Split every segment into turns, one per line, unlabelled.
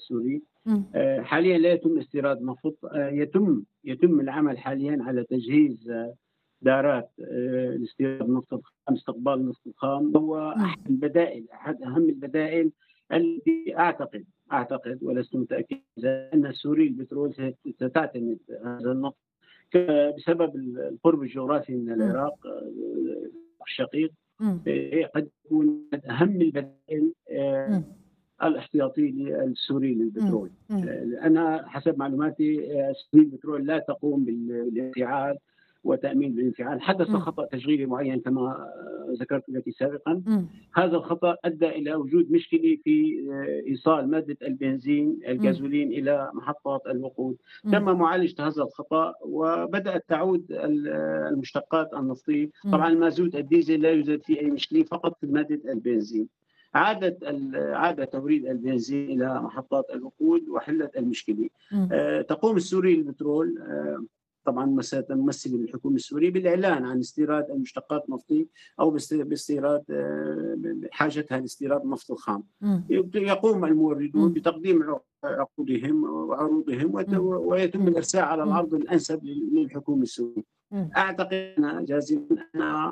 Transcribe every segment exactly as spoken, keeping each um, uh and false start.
السوري.
إمم.
آآ حاليًا لا يتم استيراد نفط، آآ يتم يتم العمل حاليًا على تجهيز دارات آآ لاستيراد النفط الخام، استقبال النفط الخام. هو
إمم.
أحد البدائل، أحد أهم البدائل التي أعتقد أعتقد ولست متأكد أن السوري للبترول ست ستعتمد هذا النفط ك بسبب ال القرب الجغرافي من
إمم.
العراق آآ الشقيق.
إمم.
آآ قد يكون من أهم البدائل آآ
إمم.
الاحتياطي للسوري
إمم.
للبترول.
إمم.
آآ أنا حسب معلوماتي آآ سوري للبترول لا تقوم بال بالانفعال وتأمين بالانفعال. حدث
إمم.
خطأ تشغيلي معين كما ذكرت لكِ سابقًا.
إمم.
هذا الخطأ أدى إلى وجود مشكلة في آآ إيصال مادة البنزين
إمم.
الجازولين إلى محطات الوقود. تم
إمم.
معالجة هذا الخطأ وبدأت تعود ال المشتقات النفطية.
إمم.
طبعًا المازوت الديزل لا يوجد فيه أي مشكلة، فقط في مادة البنزين. عادت ال عاد توريد البنزين إلى محطات الوقود وحلت المشكلة.
إمم.
آآ تقوم السوري للبترول آآ طبعًا مساءةً ممثلة للحكومة السورية بالإعلان عن استيراد المشتقات النفطية أو باست باستيراد آآ ب بحاجتها لاستيراد النفط الخام.
إمم.
يق يقوم الموردون
إمم.
بتقديم ع عقودهم وعروضهم وت
إمم.
ويتم
إمم.
الإرساء على
إمم.
العرض الأنسب لل للحكومة السورية.
إمم.
أعتقد جازمًا أن آآ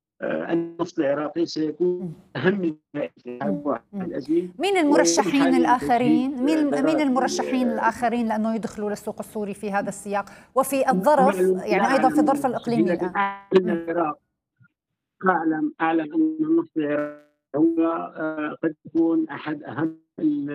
النفط العراقي سيكون
إمم.
أهم البدائل في
إمم.
هذا
إمم.
الأزمة.
مين
ويتم
المرشحين
حاليًا تجهيز
الآخرين؟ مين مين
دارات
المرشحين
ال
الآخرين لأنه يدخلوا للسوق السوري في هذا السياق وفي الظرف
معلوم لا
يعني أيضًا في
أعلم
الظرف
المرشحين،
الإقليمي
لكن
الآن؟
أعلم أن
إمم.
العراق أعلم أعلم أن النفط العراقي هو آآ قد يكون أحد أهم ال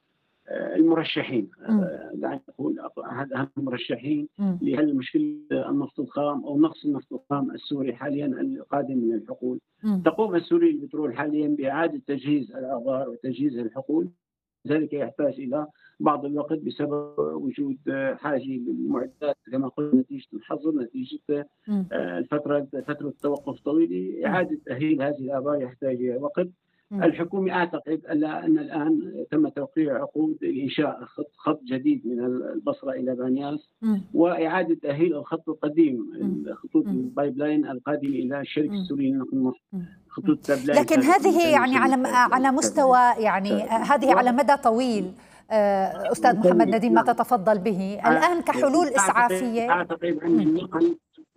آآ المرشحين.
إمم.
آآ دعني أقول أق أحد أهم المرشحين
إمم.
لحل مشكلة النفط الخام أو نقص النفط الخام السوري حاليًا القادم من الحقول.
إمم.
تقوم السوري للبترول حاليًا بإعادة تجهيز الآبار وتجهيز الحقول. ذلك يحتاج إلى بعض الوقت بسبب وجود حاجة للمعدات كما قلت نتيجة الحظر، نتيجة
إمم.
آآ الفترة فترة توقف طويلة.
إمم.
إعادة تأهيل هذه الآبار يحتاج إلى وقت.
إمم.
الحكومة أعتقد أن أن الآن تم توقيع عقود لإنشاء خط خط جديد من ال البصرة إلى بانياس
إمم.
وإعادة تأهيل الخط القديم،
إمم.
الخطوط
إمم.
الpipeline القادمة إلى الشركة
إمم.
السورية للنقل النفط.
إمم. إمم.
خطوط pipeline
لكن
سابقًا
هذه
كان
يعني
يسمى
على م على
pipeline
مستوى يعني
سابقًا.
هذه على
و
مدى طويل آآ أستاذ محمد
طويل
نديم ما
نعم.
تتفضل به.
أع
الآن كحلول
أعتقد
إسعافية.
أعتقد أن
إمم.
النقل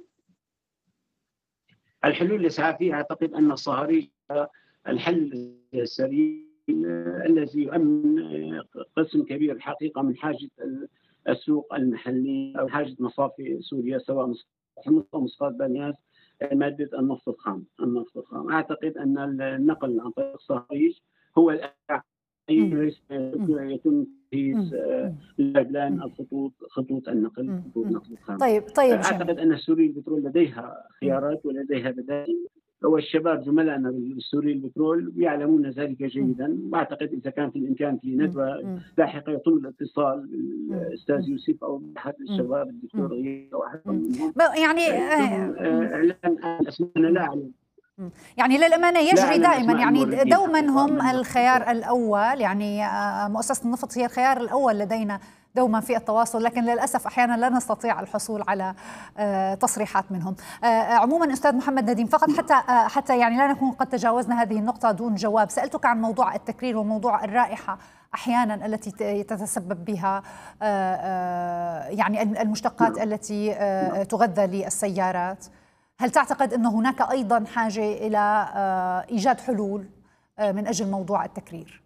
الحلول الإسعافية أعتقد أن الصهاريج الحل السريع الذي يؤمن قسم كبير الحقيقة من حاجة ال السوق المحلي أو حاجة مصافي سوريا سواء مصفاة حمص أو مصفاة بنياس مادة النفط الخام النفط الخام. أعتقد أن النقل عن طريق الصهاريج هو الأسرع.
إمم. إمم.
يتم تجهيز
إمم. إمم.
الpipeline
إمم.
الخطوط خطوط النقل
إمم.
خطوط
إمم.
نقل الخام.
طيب، طيب جميل.
أعتقد أن السوري للبترول لديها
إمم.
خيارات ولديها بدائل. والشباب زملائنا السوري للبترول يعلمون ذلك
إمم.
جيدًا. وأعتقد إذا كان في الإمكان في
إمم.
ندوة
إمم.
لاحقة يتم الاتصال
إمم.
بالأستاذ
إمم.
يوسف أو أحد
إمم.
الشباب الدكتور
إمم.
غيث أو أحدهم
إمم.
منهم.
ب يعني
يتم
آآ إمم.
آآ إعلان عن أسماء. أنا لا
إمم.
أعلم
إمم. يعني للأمانة
لا
يجري
أعلم
دائمًا
أسماء
يعني د
الموردين
دومًا
حقيقة
هم
من
الخيار الأول، يعني آآ مؤسسة النفط هي الخيار الأول لدينا دومًا في التواصل، لكن للأسف أحيانًا لا نستطيع الحصول على آآ تصريحات منهم. آآ عمومًا أستاذ محمد نديم فقط حتى آآ حتى يعني لا نكون قد تجاوزنا هذه النقطة دون جواب، سألتك عن موضوع التكرير وموضوع الرائحة أحيانًا التي ت تتسبب بها آآ يعني ال المشتقات
نعم.
التي آآ تغذى للسيارات. هل تعتقد أن هناك أيضًا حاجة إلى آآ إيجاد حلول آآ من أجل موضوع التكرير؟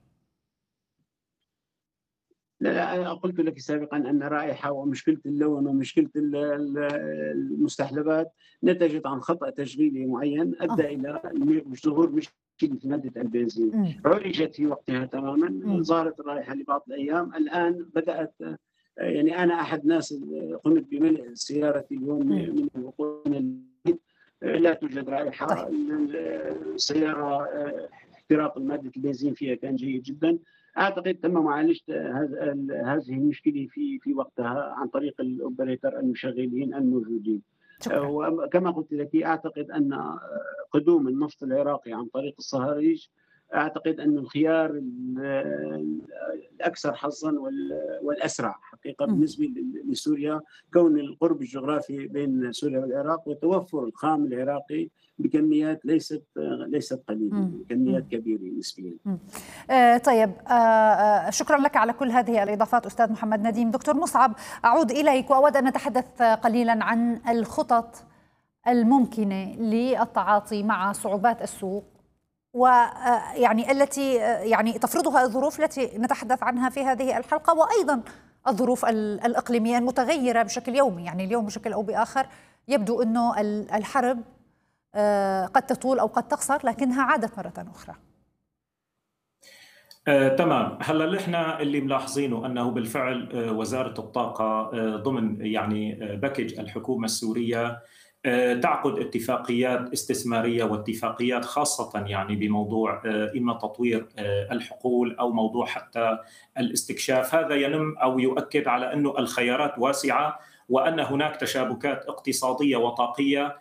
لا، لا، أنا قلت لكِ سابقًا أن الرائحة ومشكلة اللون ومشكلة ال ال المستحلبات نتجت عن خطأ تشغيلي معين أدى
آه.
إلى م ظهور مشكلة في مادة البنزين.
إمم.
عُالجت في وقتها تمامًا.
إمم.
ظهرت الرائحة لبعض الأيام. الآن بدأت يعني أنا أحد الناس قمت بملء سيارتي اليوم
إمم.
من الوقود لا توجد رائحة.
طيب.
ال السيارة احتراق مادة البنزين فيها كان جيد جدًا. أعتقد تم معالجة هذا ال هذه المشكلة في في وقتها عن طريق الأوبريتر المشغلين الموجودين.
شكرًا.
وكما قلت لكِ أعتقد أن قدوم النفط العراقي عن طريق الصهاريج أعتقد أنه الخيار ال الأكثر حظًا وال والأسرع. حقيقة بالنسبة لسوريا، كون القرب الجغرافي بين سوريا والعراق وتوفر الخام العراقي بكميات ليست ليست قليلة، كميات كبيرة نسبيا.
آه طيب، آه آه شكرا لك على كل هذه الإضافات أستاذ محمد نديم. دكتور مصعب، أعود إليك وأود أن نتحدث قليلا عن الخطط الممكنة للتعاطي مع صعوبات السوق، ويعني التي يعني تفرضها الظروف التي نتحدث عنها في هذه الحلقة، وأيضا الظروف الإقليمية المتغيرة بشكل يومي. يعني اليوم بشكل أو بآخر يبدو أنه الحرب قد تطول أو قد تقصر، لكنها عادت مرة أخرى.
آه، تمام. هلا اللي احنا اللي ملاحظينه انه بالفعل آه، وزارة الطاقة آه، ضمن يعني آه، باكج الحكومة السورية تعقد اتفاقيات استثمارية واتفاقيات خاصة يعني بموضوع إما تطوير الحقول أو موضوع حتى الاستكشاف. هذا ينم أو يؤكد على أنه الخيارات واسعة، وأن هناك تشابكات اقتصادية وطاقية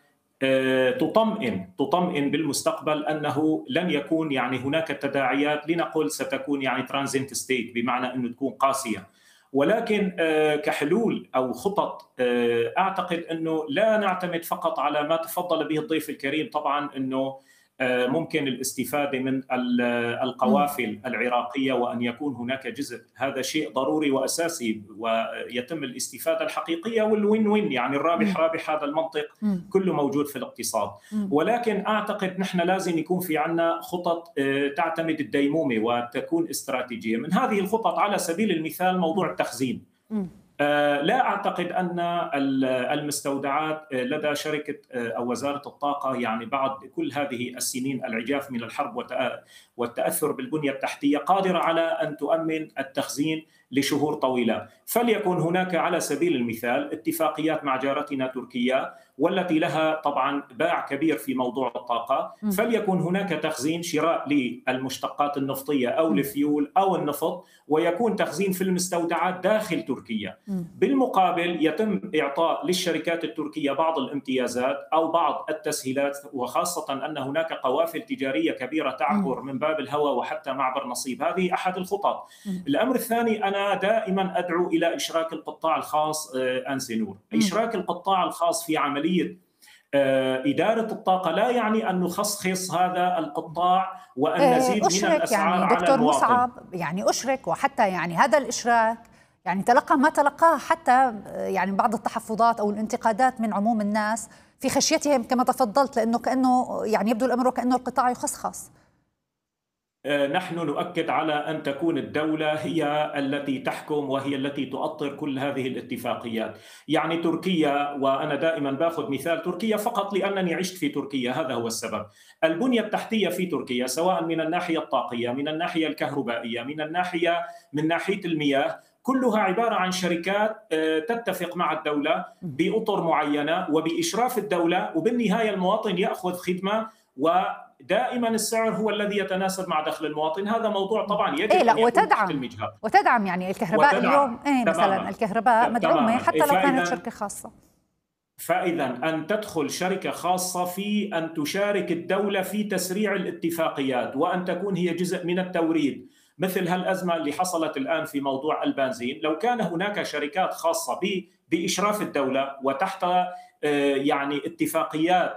تطمئن تطمئن بالمستقبل أنه لن يكون يعني هناك تداعيات لنقل ستكون يعني ترانزيت ستيت، بمعنى أنه تكون قاسية. ولكن كحلول أو خطط أعتقد أنه لا نعتمد فقط على ما تفضل به الضيف الكريم، طبعا أنه ممكن الاستفادة من القوافل العراقية وأن يكون هناك جزء، هذا شيء ضروري وأساسي ويتم الاستفادة الحقيقية والوين وين، يعني الرابح رابح، هذا المنطق كله موجود في الاقتصاد. ولكن أعتقد نحن لازم يكون في عنا خطط تعتمد الديمومة وتكون استراتيجية. من هذه الخطط على سبيل المثال موضوع التخزين. لا أعتقد أن المستودعات لدى شركة أو وزارة الطاقة يعني بعد كل هذه السنين العجاف من الحرب والتأثر بالبنية التحتية قادرة على أن تؤمن التخزين لشهور طويلة. فليكن هناك على سبيل المثال اتفاقيات مع جارتنا تركيا، والتي لها طبعا باع كبير في موضوع الطاقة، فليكن هناك تخزين شراء للمشتقات النفطية أو الفيول أو النفط، ويكون تخزين في المستودعات داخل تركيا. بالمقابل يتم إعطاء للشركات التركية بعض الامتيازات أو بعض التسهيلات، وخاصة أن هناك قوافل تجارية كبيرة تعبر من باب الهوى وحتى معبر نصيب. هذه أحد الخطط. الأمر الثاني، أنا دائما أدعو إلى إشراك القطاع الخاص. أنسي نور، إشراك القطاع الخاص في عملية إدارة الطاقة لا يعني أن نخصص هذا القطاع وأن نزيد من الأسعار
يعني
على
دكتور
المواطن.
مصعب، يعني أشرك، وحتى يعني هذا الإشراك يعني تلقى ما تلقاه حتى يعني بعض التحفظات أو الانتقادات من عموم الناس في خشيتهم كما تفضلت، لأنه كأنه يعني يبدو الأمر وكأنه القطاع يخصخص.
نحن نؤكد على أن تكون الدولة هي التي تحكم وهي التي تؤطر كل هذه الاتفاقيات. يعني تركيا، وأنا دائما باخذ مثال تركيا فقط لأنني عشت في تركيا، هذا هو السبب. البنية التحتية في تركيا سواء من الناحية الطاقية، من الناحية الكهربائية، من الناحية من ناحية المياه، كلها عبارة عن شركات تتفق مع الدولة بأطر معينة وبإشراف الدولة، وبالنهاية المواطن يأخذ خدمة ودائما السعر هو الذي يتناسب مع دخل المواطن. هذا موضوع طبعا يجب
إيه لا
أن يكون
وتدعم
تحت المجهر.
وتدعم يعني الكهرباء
وتدعم.
اليوم إيه مثلا
تماماً.
الكهرباء مدعومة
تماماً.
حتى لو كانت شركة خاصة.
فإذا أن تدخل شركة خاصة في أن تشارك الدولة في تسريع الاتفاقيات وأن تكون هي جزء من التوريد، مثل هالأزمة اللي حصلت الآن في موضوع البنزين، لو كان هناك شركات خاصة بإشراف الدولة وتحت يعني اتفاقيات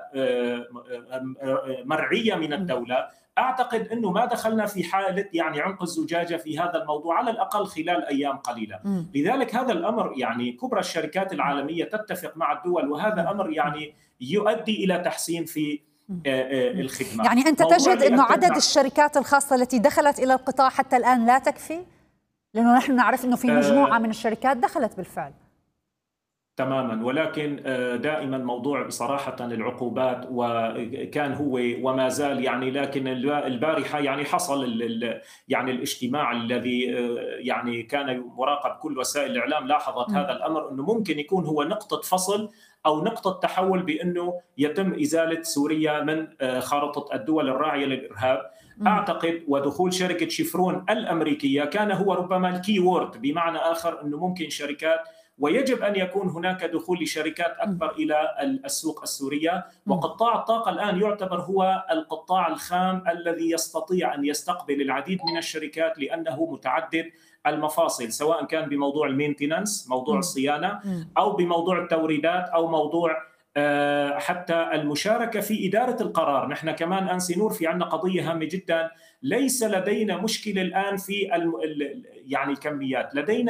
مرعية من الدولة، أعتقد أنه ما دخلنا في حالة يعني عنق الزجاجة في هذا الموضوع على الأقل خلال أيام قليلة. م. لذلك هذا الأمر يعني كبرى الشركات العالمية تتفق مع الدول، وهذا أمر يعني يؤدي إلى تحسين في الخدمة.
يعني أنت تجد أنه عدد الشركات الخاصة التي دخلت إلى القطاع حتى الآن لا تكفي؟ لأنه نحن نعرف أنه في مجموعة من الشركات دخلت بالفعل.
تماما، ولكن دائما موضوع صراحة العقوبات وكان هو وما زال يعني، لكن البارحة يعني حصل يعني الاجتماع الذي يعني كان مراقب كل وسائل الإعلام لاحظت م. هذا الأمر، أنه ممكن يكون هو نقطة فصل أو نقطة تحول بأنه يتم إزالة سوريا من خارطة الدول الراعية للإرهاب. م. أعتقد ودخول شركة شيفرون الأمريكية كان هو ربما الكي وورد، بمعنى آخر أنه ممكن شركات، ويجب أن يكون هناك دخول لشركات أكبر إلى السوق السورية. وقطاع الطاقة الآن يعتبر هو القطاع الخام الذي يستطيع أن يستقبل العديد من الشركات لأنه متعدد المفاصل، سواء كان بموضوع المينتيننس، موضوع الصيانة، أو بموضوع التوريدات، أو موضوع حتى المشاركة في إدارة القرار. نحن كمان أنسي نور في عندنا قضية هامة جدا، ليس لدينا مشكلة الآن في يعني الكميات، لدينا